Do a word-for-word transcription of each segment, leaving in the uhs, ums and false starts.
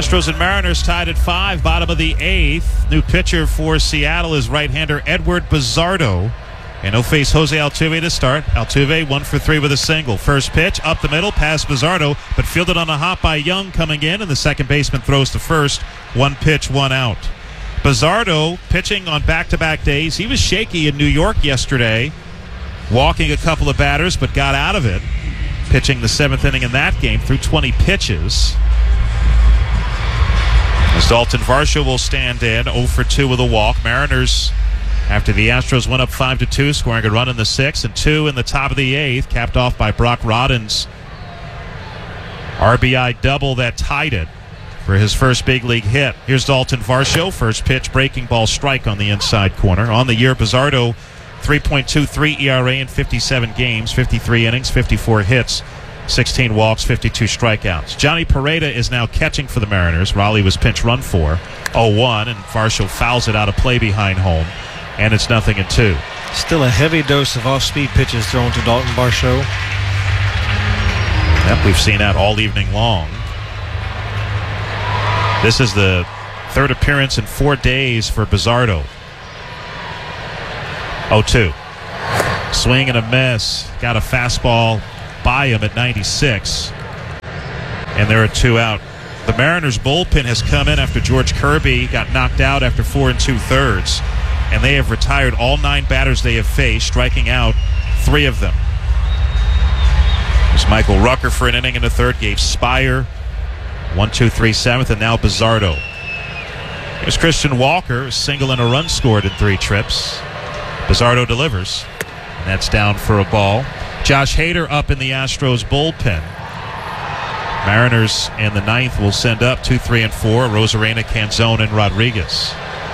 Astros and Mariners tied at five, bottom of the eighth. New pitcher for Seattle is right-hander Edward Bizardo. And he'll face Jose Altuve to start. Altuve one for three with a single. First pitch, up the middle, past Bizardo, but fielded on a hop by Young coming in, and the second baseman throws to first. One pitch, one out. Bizardo pitching on back-to-back days. He was shaky in New York yesterday, walking a couple of batters, but got out of it. Pitching the seventh inning in that game through twenty pitches. As Dalton Varsho will stand in, oh for two with a walk. Mariners, after the Astros went up five to two, scoring a run in the sixth and two in the top of the eighth, capped off by Brock Rodden's R B I double that tied it for his first big league hit. Here's Dalton Varsho, first pitch, breaking ball strike on the inside corner. On the year, Bizardo, three point two three E R A in fifty-seven games, fifty-three innings, fifty-four hits, sixteen walks, fifty-two strikeouts. Johnny Pareda is now catching for the Mariners. Raleigh was pinch run for oh one, and Varsho fouls it out of play behind home, and it's nothing and two. Still a heavy dose of off-speed pitches thrown to Dalton Varsho. Yep, we've seen that all evening long. This is the third appearance in four days for Bizardo. oh two. Swing and a miss. Got a fastball by him at ninety-six. And there are two out. The Mariners bullpen has come in after George Kirby got knocked out after four and two-thirds. And they have retired all nine batters they have faced, striking out three of them. There's Michael Rucker for an inning in the third. Gave Spire one, two, three, seventh, and now Bizardo. Here's Christian Walker, a single and a run scored in three trips. Bizardo delivers, and that's down for a ball. Josh Hader up in the Astros bullpen. Mariners in the ninth will send up two, three, and four. Rosarena, Canzone, and Rodriguez.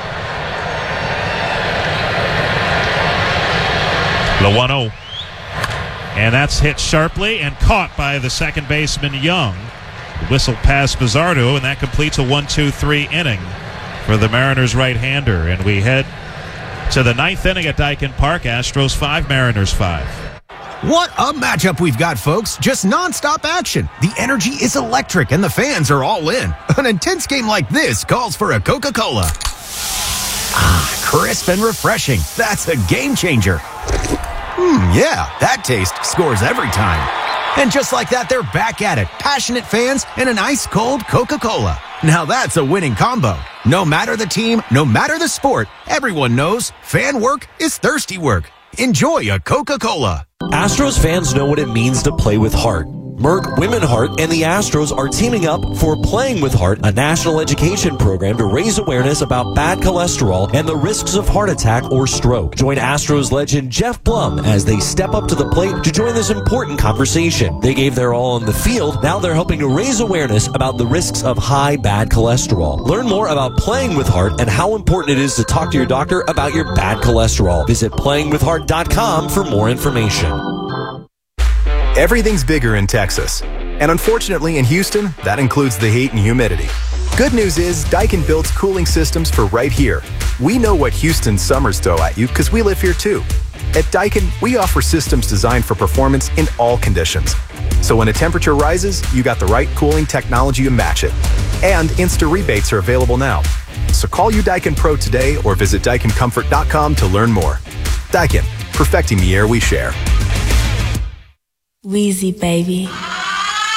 The one oh. And that's hit sharply and caught by the second baseman Young. Whistle past Bizardo, and that completes a one two three inning for the Mariners right-hander. And we head to the ninth inning at Daikin Park. Astros five, Mariners five. What a matchup we've got, folks. Just nonstop action. The energy is electric, and the fans are all in. An intense game like this calls for a Coca-Cola. Ah, crisp and refreshing. That's a game changer. Hmm, yeah, that taste scores every time. And just like that, they're back at it. Passionate fans and an ice-cold Coca-Cola. Now that's a winning combo. No matter the team, no matter the sport, everyone knows fan work is thirsty work. Enjoy a Coca-Cola. Astros fans know what it means to play with heart. Merck Women Heart and the Astros are teaming up for Playing with Heart, a national education program to raise awareness about bad cholesterol and the risks of heart attack or stroke. Join Astros legend Jeff Blum as they step up to the plate to join this important conversation. They gave their all on the field. Now they're helping to raise awareness about the risks of high bad cholesterol. Learn more about Playing with Heart and how important it is to talk to your doctor about your bad cholesterol. Visit playing with heart dot com for more information. Everything's bigger in Texas. And unfortunately in Houston, that includes the heat and humidity. Good news is Daikin builds cooling systems for right here. We know what Houston's summers throw at you because we live here too. At Daikin, we offer systems designed for performance in all conditions. So when a temperature rises, you got the right cooling technology to match it. And Insta rebates are available now. So call your Daikin Pro today or visit daikin comfort dot com to learn more. Daikin, perfecting the air we share. Wheezy, baby.